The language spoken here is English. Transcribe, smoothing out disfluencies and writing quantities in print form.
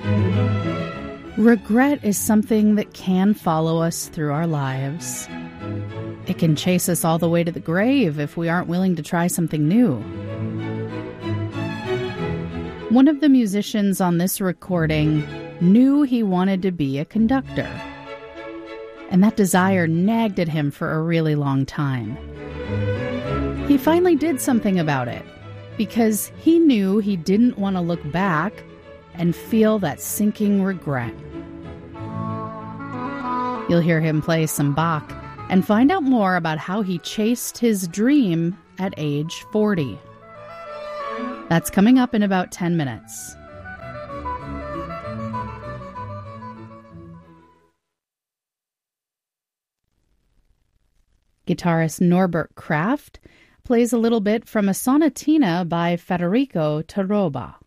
Regret is something that can follow us through our lives. It can chase us all the way to the grave if we aren't willing to try something new. One of the musicians on this recording knew he wanted to be a conductor, and that desire nagged at him for a really long time. He finally did something about it because he knew he didn't want to look back and feel that sinking regret. You'll hear him play some Bach and find out more about how he chased his dream at age 40. That's coming up in about 10 minutes. Guitarist Norbert Kraft plays a little bit from a sonatina by Federico Tarroba.